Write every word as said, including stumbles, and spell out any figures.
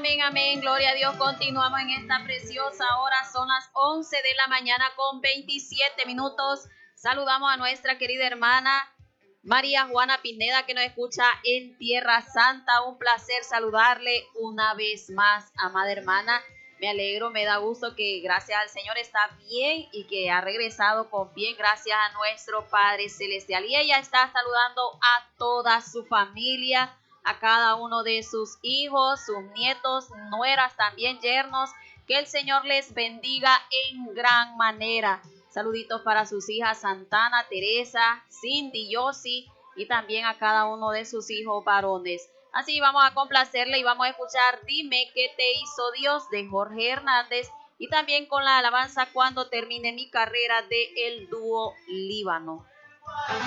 amén, amén. Gloria a Dios. Continuamos en esta preciosa hora. Son las once de la mañana con veintisiete minutos. Saludamos a nuestra querida hermana María Juana Pineda, que nos escucha en Tierra Santa. Un placer saludarle una vez más, amada hermana. Me alegro, me da gusto que gracias al Señor está bien y que ha regresado con bien, gracias a nuestro Padre Celestial. Y ella está saludando a toda su familia, a cada uno de sus hijos, sus nietos, nueras, también yernos. Que el Señor les bendiga en gran manera. Saluditos para sus hijas Santana, Teresa, Cindy, Yossi y también a cada uno de sus hijos varones. Así vamos a complacerle y vamos a escuchar Dime qué te hizo Dios de Jorge Hernández y también con la alabanza Cuando termine mi carrera de el dúo Líbano.